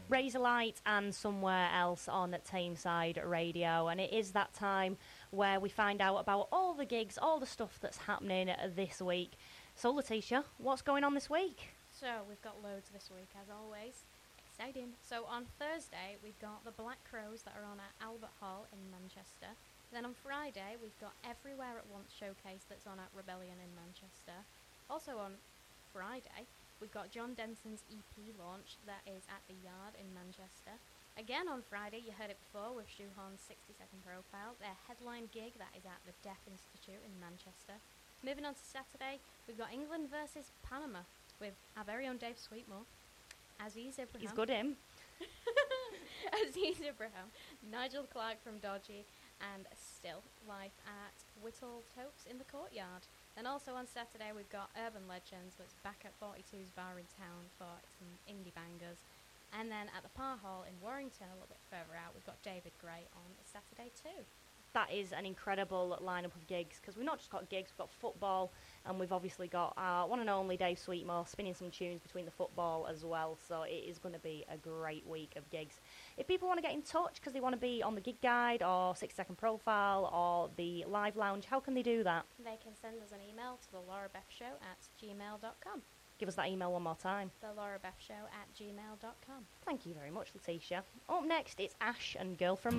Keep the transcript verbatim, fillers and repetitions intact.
Razorlight and Somewhere Else on Tameside Radio, and it is that time where we find out about all the gigs, all the stuff that's happening this week. So Letitia, what's going on this week? So we've got loads this week as always. Exciting. So on Thursday we've got the Black Crows that are on at Albert Hall in Manchester. Then on Friday we've got Everywhere at Once showcase that's on at Rebellion in Manchester. Also on Friday we've got John Denson's E P launch that is at the Yard in Manchester. Again on Friday, you heard it before with Shoehorn's sixty second Profile, their headline gig that is at the Deaf Institute in Manchester. Moving on to Saturday, we've got England versus Panama with our very own Dave Sweetmore, Aziz Ibrahim. He's good, him. Aziz Ibrahim, Nigel Clark from Dodgy, and Still live at Whittle Topes in the Courtyard. And also on Saturday we've got Urban Legends that's back at forty-two's Bar in town for some indie bangers. And then at the Par Hall in Warrington, a little bit further out, we've got David Gray on Saturday too. That is an incredible lineup of gigs, because we've not just got gigs, we've got football, and we've obviously got our one and only Dave Sweetmore spinning some tunes between the football as well, so it is going to be a great week of gigs. If people want to get in touch because they want to be on the gig guide or sixty second Profile or the live lounge, how can they do that? They can send us an email to the Laura Beth Show at gmail dot com. Give us that email one more time. The Laura Beth Show at gmail dot com. Thank you very much, Letitia. Up next, it's Ash and Girl from